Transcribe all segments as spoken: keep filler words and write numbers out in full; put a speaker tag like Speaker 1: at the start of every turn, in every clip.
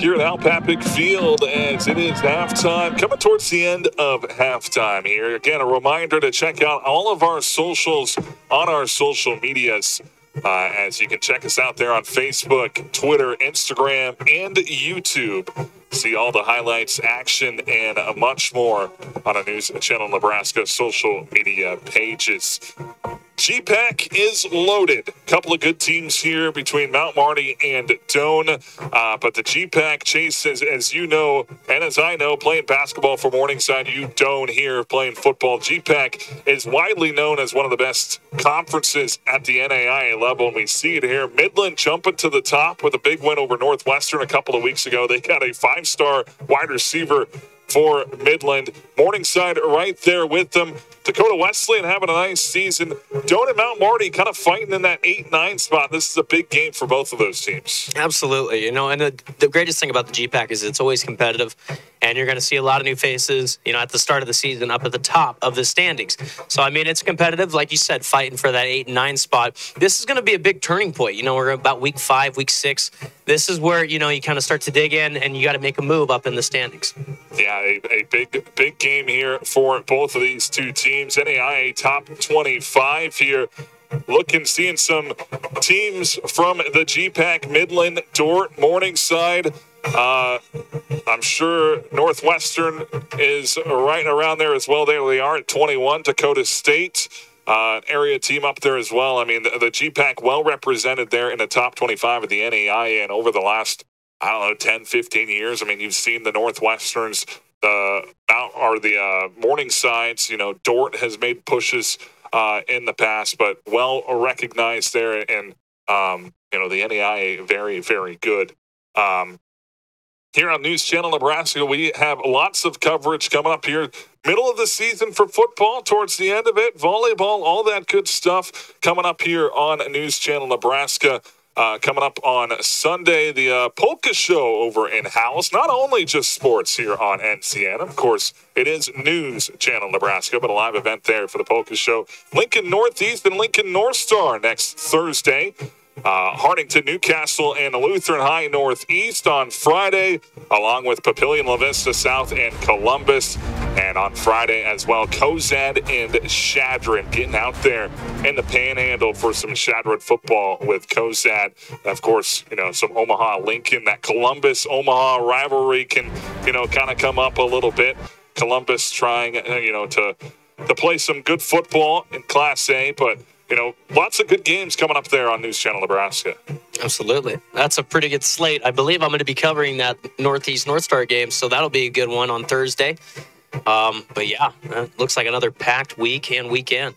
Speaker 1: here at Al Papik Field as it is halftime, coming towards the end of halftime here. Again, a reminder to check out all of our socials on our social medias. Uh, as you can check us out there on Facebook, Twitter, Instagram, and YouTube. See all the highlights, action, and uh, much more on our News Channel Nebraska social media pages. G PAC is loaded. A couple of good teams here between Mount Marty and Doane. Uh, but the G PAC, Chase, as, as you know, and as I know, playing basketball for Morningside, you Doane here playing football. G PAC is widely known as one of the best conferences at the N A I A level, and we see it here. Midland jumping to the top with a big win over Northwestern a couple of weeks ago. They got a five-star wide receiver for Midland. Morningside right there with them. Dakota Wesleyan having a nice season. Doane and Mount Marty kind of fighting in that eight nine spot. This is a big game for both of those teams.
Speaker 2: Absolutely. You know, and the, the greatest thing about the G PAC is it's always competitive, and you're going to see a lot of new faces, you know, at the start of the season up at the top of the standings. So, I mean, it's competitive, like you said, fighting for that eight and nine spot. This is going to be a big turning point. You know, we're about week five, week six. This is where, you know, you kind of start to dig in, and you got to make a move up in the standings.
Speaker 1: Yeah, a, a big, big game here for both of these two teams. N A I A top twenty-five here. Looking, seeing some teams from the G PAC, Midland, Dordt, Morningside. Uh, I'm sure Northwestern is right around there as well. There they are at twenty-one. Dakota State, uh, an area team up there as well. I mean, the, the G PAC well represented there in the top twenty-five of the N A I A, and over the last, I don't know, ten, fifteen years. I mean, you've seen the Northwesterns, the Mount or the uh, Morningsides. You know, Dordt has made pushes uh, in the past, but well recognized there, and um, you know, the N A I A very, very good. Um, here on News Channel Nebraska, we have lots of coverage coming up here. Middle of the season for football, towards the end of it, volleyball, all that good stuff coming up here on News Channel Nebraska. Uh, coming up on Sunday, the uh, Polka Show over in House. Not only just sports here on N C N, of course, it is News Channel Nebraska, but a live event there for the Polka Show. Lincoln Northeast and Lincoln North Star next Thursday. Uh, Hartington, Newcastle, and Lutheran High Northeast on Friday, along with Papillion, La Vista South, and Columbus. And on Friday as well, Cozad and Shadron getting out there in the Panhandle for some Shadron football with Cozad. Of course, you know, some Omaha Lincoln. That Columbus-Omaha rivalry can, you know, kind of come up a little bit. Columbus trying, you know, to to play some good football in Class A, but you know, lots of good games coming up there on News Channel Nebraska.
Speaker 2: Absolutely. That's a pretty good slate. I believe I'm going to be covering that Northeast North Star game, so that'll be a good one on Thursday. Um, but, yeah, it looks like another packed week and weekend.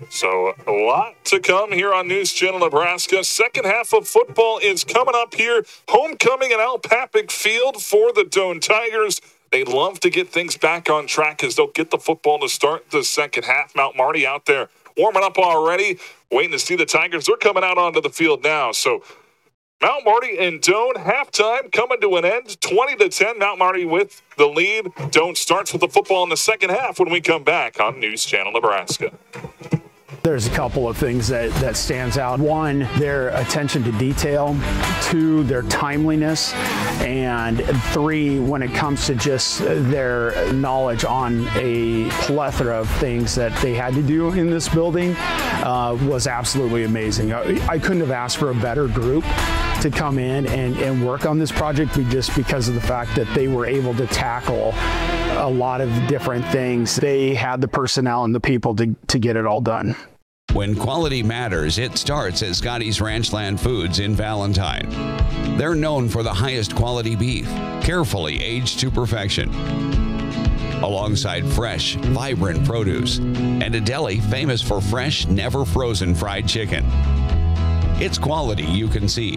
Speaker 1: So a lot to come here on News Channel Nebraska. Second half of football is coming up here. Homecoming at Al Papik Field for the Doane Tigers. They love to get things back on track as they'll get the football to start the second half. Mount Marty out there warming up already, waiting to see the Tigers. They're coming out onto the field now. So Mount Marty and Doane, halftime coming to an end, twenty to ten. Mount Marty with the lead. Doane starts with the football in the second half when we come back on News Channel Nebraska.
Speaker 3: There's a couple of things that, that stands out. One, their attention to detail. Two, their timeliness. And three, when it comes to just their knowledge on a plethora of things that they had to do in this building, uh, was absolutely amazing. I, I couldn't have asked for a better group to come in and, and work on this project just because of the fact that they were able to tackle a lot of different things. They had the personnel and the people to, to get it all done.
Speaker 4: When quality matters, it starts at Scotty's Ranchland Foods in Valentine. They're known for the highest quality beef, carefully aged to perfection, alongside fresh, vibrant produce, and a deli famous for fresh, never frozen fried chicken. It's quality you can see.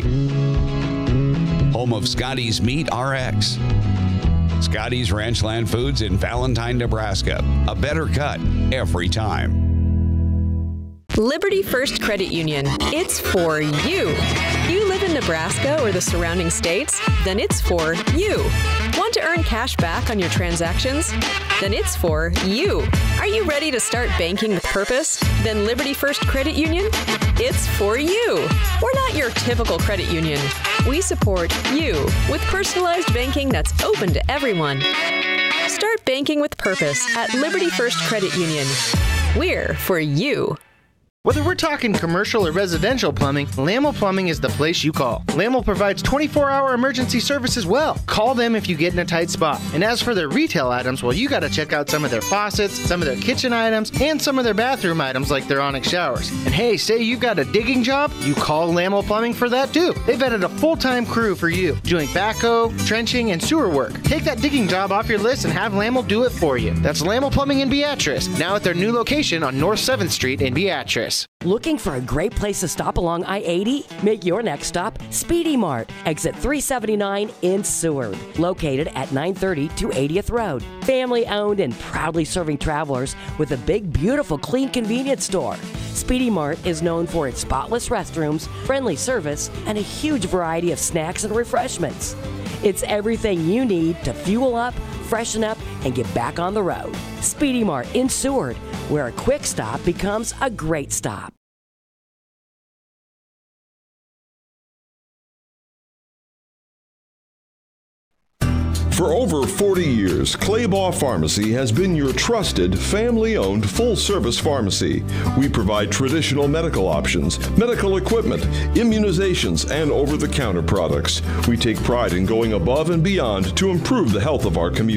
Speaker 4: Home of Scotty's Meat R X. Scotty's Ranchland Foods in Valentine, Nebraska. A better cut every time.
Speaker 5: Liberty First Credit Union. It's for you. You live in Nebraska or the surrounding states? Then it's for you. Want to earn cash back on your transactions? Then it's for you. Are you ready to start banking with purpose? Then Liberty First Credit Union? It's for you. We're not your typical credit union. We support you with personalized banking that's open to everyone. Start banking with purpose at Liberty First Credit Union. We're for you.
Speaker 6: Whether we're talking commercial or residential plumbing, Lamel Plumbing is the place you call. Lamel provides twenty-four hour emergency service as well. Call them if you get in a tight spot. And as for their retail items, well, you got to check out some of their faucets, some of their kitchen items, and some of their bathroom items like their Onyx showers. And hey, say you've got a digging job, you call Lamel Plumbing for that too. They've added a full-time crew for you, doing backhoe, trenching, and sewer work. Take that digging job off your list and have Lamel do it for you. That's Lamel Plumbing in Beatrice, now at their new location on North seventh Street in Beatrice.
Speaker 7: Looking for a great place to stop along I eighty? Make your next stop Speedy Mart, exit three seventy-nine in Seward, located at nine thirty to eightieth Road. Family owned and proudly serving travelers with a big, beautiful, clean convenience store. Speedy Mart is known for its spotless restrooms, friendly service, and a huge variety of snacks and refreshments. It's everything you need to fuel up, freshen up, and get back on the road. Speedy Mart in Seward, where a quick stop becomes a great stop.
Speaker 8: For over forty years, Claybaugh Pharmacy has been your trusted, family-owned, full-service pharmacy. We provide traditional medical options, medical equipment, immunizations, and over-the-counter products. We take pride in going above and beyond to improve the health of our community.